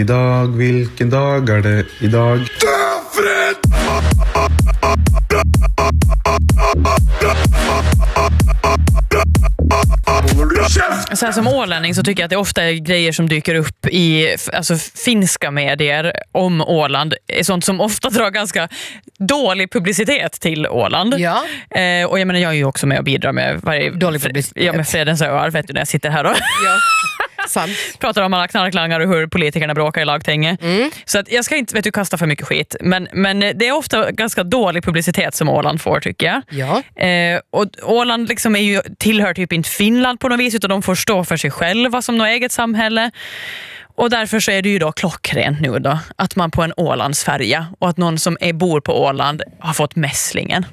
Idag, vilken dag är det idag? Så här, som ålänning så tycker jag att det ofta är grejer som dyker upp i finska medier om Åland. Är sånt som ofta drar ganska dålig publicitet till Åland. Ja. Och jag menar, jag är ju också med och bidrar med Dålig publicitet. Ja, med Fredens öar, vet du, när jag sitter här och Ja. Sant. pratar om alla knarklangar och hur politikerna bråkar i lagtinget. Så att jag ska inte kasta för mycket skit. Men det är ofta ganska dålig publicitet som Åland får, tycker jag. Ja. Och Åland liksom tillhör typ inte Finland på något vis, utan de får stå för sig själva som något eget samhälle. Och därför så är det ju då klockrent nu då att man på en Ålandsfärja och att någon som bor på Åland har fått mässlingen.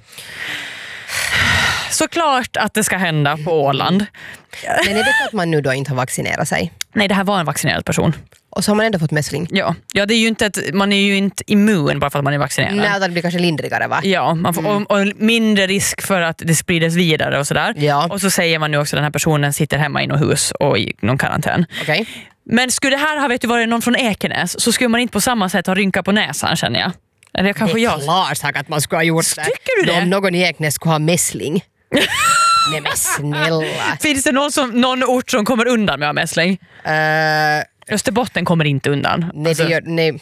Såklart att det ska hända på Åland. Men är det så att man nu då inte har vaccinerat sig? Nej, det här var en vaccinerad person. Och så har man ändå fått mässling? Ja, det är ju inte man är ju inte immun bara för att man är vaccinerad. Nej, det blir kanske lindrigare, va? Ja, man får, och mindre risk för att det sprids vidare och sådär. Ja. Och så säger man nu också att den här personen sitter hemma i något hus och i någon karantän. Okej. Men skulle det här ha varit någon från Ekenäs, så skulle man inte på samma sätt ha rynka på näsan, känner jag. Eller kanske Det är jag. klart sagt att man skulle ha gjort det. Tycker du det? Om någon i Eknäs skulle ha mässling. Nej men snälla. Finns det någon ort som kommer undan med mässling? Österbotten kommer inte undan. Nej, det gör... Nej.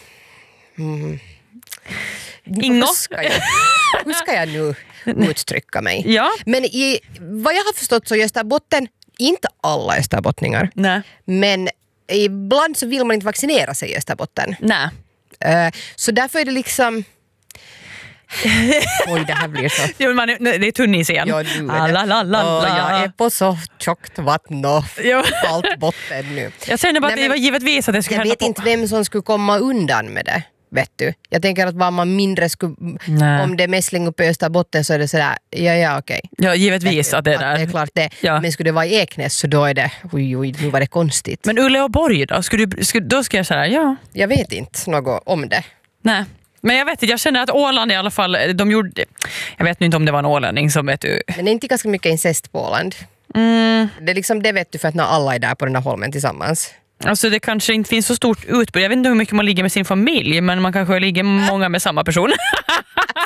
Ingo? Hur ska jag nu uttrycka mig? Ja. Men vad jag har förstått så är Österbotten, inte alla österbottningar, Nej. men ibland så vill man inte vaccinera sig i Österbotten. Nej. Så därför är det liksom... Oj, det här blir så... Jo, det är tunnis igen. Ja, nu är det. Jag är på så tjockt vatten och allt botten nu. Jag känner bara att det var givetvis att det skulle Jag hända vet inte vem som skulle komma undan med det. Vet du? Jag tänker att var man mindre skulle... Nej. Om det är mässling uppe i Österbotten så är det sådär, ja okej. Ja, givetvis att det är där. Det är klart det. Ja. Men skulle det vara i Eknäs så då är det, oj, nu var det konstigt. Men Ulle och Borg då? Då ska jag säga ja. Jag vet inte något om det. Nej. Men jag vet inte, jag känner att Åland i alla fall, de gjorde... Jag vet inte om det var en ålänning som vet du... Men det är inte ganska mycket incest på Åland. Det är liksom det, vet du, för att när alla är där på den här holmen tillsammans. Alltså det kanske inte finns så stort utbud. Jag vet inte hur mycket man ligger med sin familj, men man kanske ligger många med samma person.